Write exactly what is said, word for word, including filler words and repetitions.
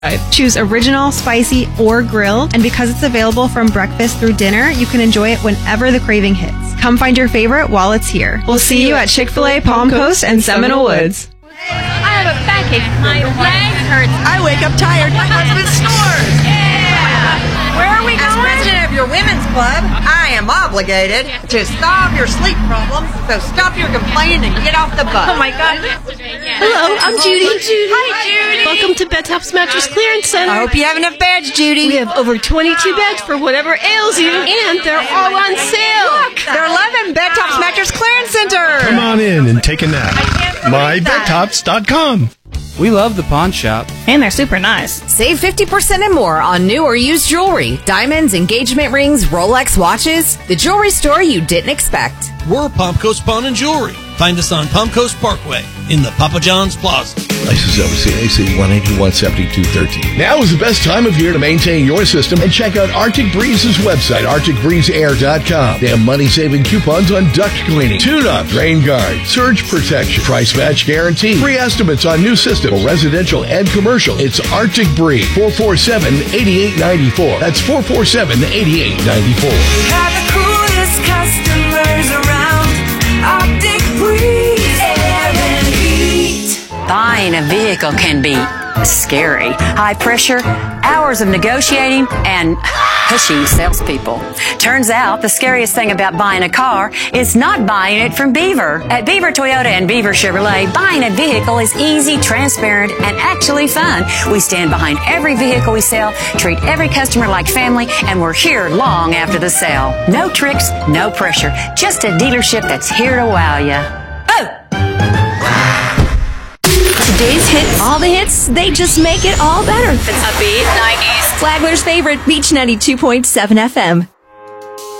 Choose original, spicy, or grilled, and because it's available from breakfast through dinner, you can enjoy it whenever the craving hits. Come find your favorite while it's here. We'll see you at Chick-fil-A, Palm Coast, and Seminole Woods. I have a backache. My leg hurts. I wake up tired. My husband snores. Yeah. Where are we going? As president of your women's club, I am obligated to solve your sleep problems. So stop your complaining and get off the bus. Oh my God. Hello, I'm Judy. Judy. Hi, Judy. Welcome to Bedtops Mattress Clearance Center. I hope you have enough beds, Judy. We have over twenty-two beds for whatever ails you, and they're all on sale. Look, they're eleven Bedtops Mattress Clearance Center. Come on in and take a nap. my bed tops dot com. We love the pawn shop. And they're super nice. Save fifty percent and more on new or used jewelry, diamonds, engagement rings, Rolex watches. The jewelry store you didn't expect. We're Palm Coast Pawn and Jewelry. Find us on Palm Coast Parkway in the Papa John's Plaza. License number C A C one eighty-one seventy-two thirteen. Now is the best time of year to maintain your system and check out Arctic Breeze's website, arctic breeze air dot com. They have money-saving coupons on duct cleaning, tune-up, rain guard, surge protection, price match guarantee, free estimates on new systems, residential and commercial. It's Arctic Breeze, four four seven, eight eight nine four. That's four four seven, eight eight nine four. Have the coolest customers around. Arctic Breeze Air and Heat. Buying a vehicle can be scary. High pressure, hours of negotiating, and pushy salespeople. Turns out the scariest thing about buying a car is not buying it from Beaver. At Beaver Toyota and Beaver Chevrolet, buying a vehicle is easy, transparent, and actually fun. We stand behind every vehicle we sell, treat every customer like family, and we're here long after the sale. No tricks, no pressure. Just a dealership that's here to wow you. Oh! Today's hits, all the hits, they just make it all better. It's upbeat, nineties. Flagler's favorite, Beach ninety-two point seven F M.